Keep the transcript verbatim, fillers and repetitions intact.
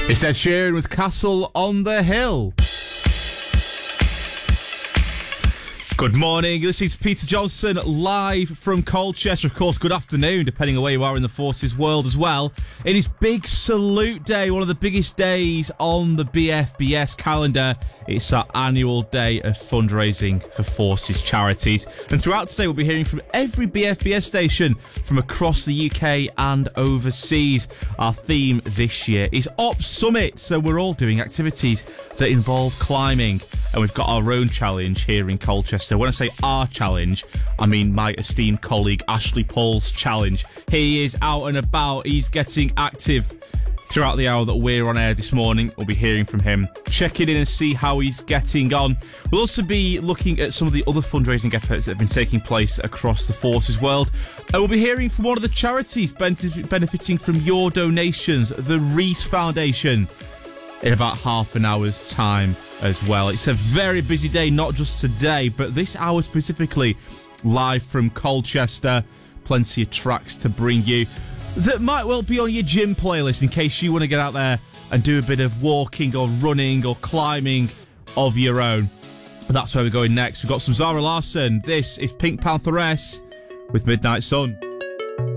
It's Ed Sheeran with Castle on the Hill. Good morning, this is Peter Johnson live from Colchester. Of course, good afternoon, depending on where you are in the Forces world as well. It is Big Salute Day, one of the biggest days on the B F B S calendar. It's our annual day of fundraising for Forces charities. And throughout today, we'll be hearing from every B F B S station from across the U K and overseas. Our theme this year is Op Summit, so we're all doing activities that involve climbing. And we've got our own challenge here in Colchester. When I say our challenge, I mean my esteemed colleague Ashley Paul's challenge. He is out and about. He's getting active throughout the hour that we're on air this morning. We'll be hearing from him, checking in and see how he's getting on. We'll also be looking at some of the other fundraising efforts that have been taking place across the Forces world. And we'll be hearing from one of the charities benefiting from your donations, the Reese Foundation, in about half an hour's time as well. It's a very busy day, not just today, but this hour specifically, live from Colchester. Plenty of tracks to bring you that might well be on your gym playlist in case you want to get out there and do a bit of walking or running or climbing of your own. And that's where we're going next. We've got some Zara Larsson. This is Pink Pantheress with Midnight Sun.